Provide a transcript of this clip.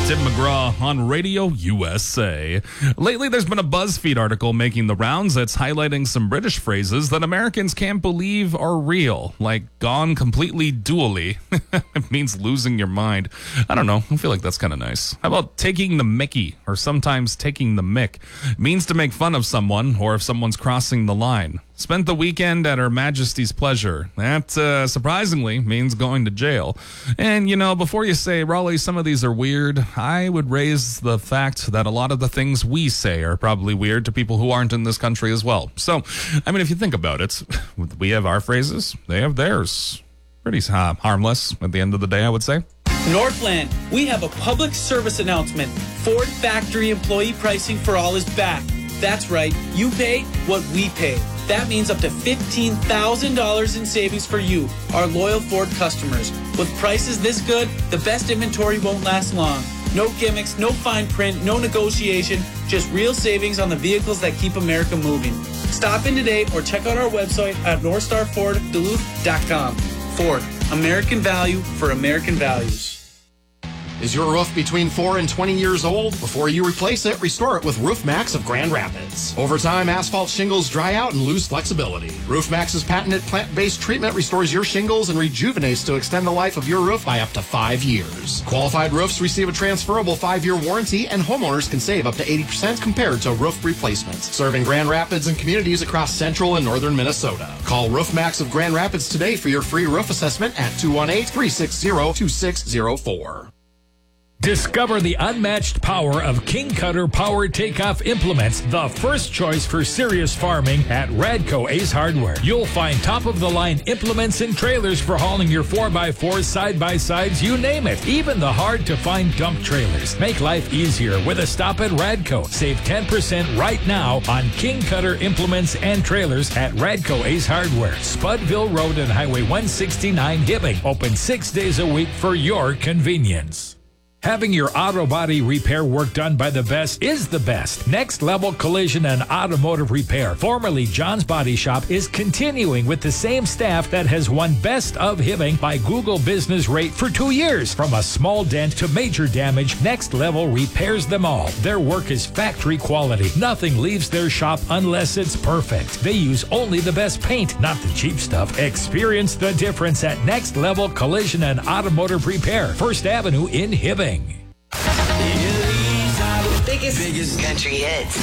Tim McGraw on Radio USA. Lately, there's been a BuzzFeed article making the rounds that's highlighting some British phrases that Americans can't believe are real, like gone completely dually. It means losing your mind. I don't know. I feel like that's kind of nice. How about taking the mickey, or sometimes taking the mick? It means to make fun of someone, or if someone's crossing the line. Spent the weekend at Her Majesty's pleasure. That, surprisingly, means going to jail. And, before you say, Raleigh, some of these are weird, I would raise the fact that a lot of the things we say are probably weird to people who aren't in this country as well. So, if you think about it, we have our phrases, they have theirs. Pretty harmless at the end of the day, I would say. Northland, we have a public service announcement. Ford factory employee pricing for all is back. That's right, you pay what we pay. That means up to $15,000 in savings for you, our loyal Ford customers. With prices this good, the best inventory won't last long. No gimmicks, no fine print, no negotiation, just real savings on the vehicles that keep America moving. Stop in today or check out our website at NorthstarFordDuluth.com. Ford, American value for American values. Is your roof between 4 and 20 years old? Before you replace it, restore it with Roof Max of Grand Rapids. Over time, asphalt shingles dry out and lose flexibility. Roof Max's patented plant-based treatment restores your shingles and rejuvenates to extend the life of your roof by up to 5 years. Qualified roofs receive a transferable 5-year warranty, and homeowners can save up to 80% compared to roof replacements. Serving Grand Rapids and communities across central and northern Minnesota. Call Roof Max of Grand Rapids today for your free roof assessment at 218-360-2604. Discover the unmatched power of King Cutter Power Takeoff Implements, the first choice for serious farming at Radco Ace Hardware. You'll find top-of-the-line implements and trailers for hauling your 4x4s, side-by-sides, you name it. Even the hard-to-find dump trailers. Make life easier with a stop at Radco. Save 10% right now on King Cutter Implements and trailers at Radco Ace Hardware. Spudville Road and Highway 169 Hibbing. Open 6 days a week for your convenience. Having your auto body repair work done by the best is the best. Next Level Collision and Automotive Repair, formerly John's Body Shop, is continuing with the same staff that has won Best of Hibbing by Google Business Rate for 2 years. From a small dent to major damage, Next Level repairs them all. Their work is factory quality. Nothing leaves their shop unless it's perfect. They use only the best paint, not the cheap stuff. Experience the difference at Next Level Collision and Automotive Repair, First Avenue in Hibbing. Biggest country hits.